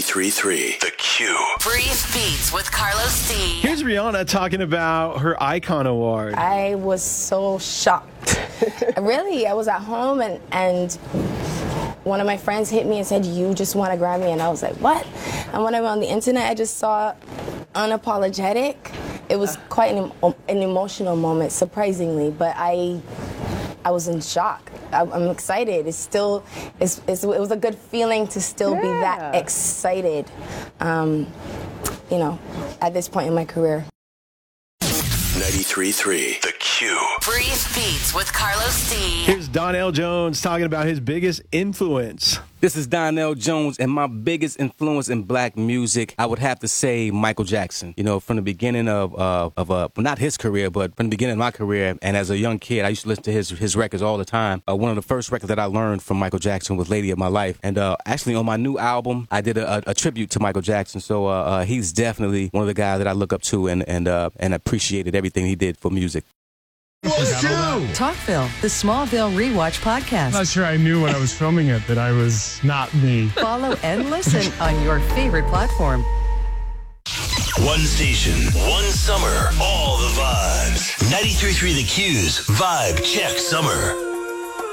93.3 The Q. Breathe Beats with Carlos D. Here's Rihanna talking about her Icon Award. I was so shocked. Really, I was at home and one of my friends hit me and said, "You just won a Grammy," and I was like, "What?" And when I went on the internet, I just saw Unapologetic. It was quite an emotional moment, surprisingly, but I was in shock. I'm excited. It was a good feeling to still be that excited, at this point in my career. 93.3 The Q. Breathe Beats with Carlos D. Here's Donell Jones talking about his biggest influence. This is Donell Jones, and my biggest influence in black music, I would have to say Michael Jackson. You know, from the beginning of not his career, but from the beginning of my career, and as a young kid, I used to listen to his records all the time. One of the first records that I learned from Michael Jackson was Lady of My Life. And actually on my new album, I did a tribute to Michael Jackson. So he's definitely one of the guys that I look up to and appreciated everything he did for music. Talkville, the Smallville Rewatch podcast. I'm not sure I knew when I was filming it that I was not me. Follow and listen on your favorite platform. One station, one summer, all the vibes. 93.3 The Q's Vibe Check Summer.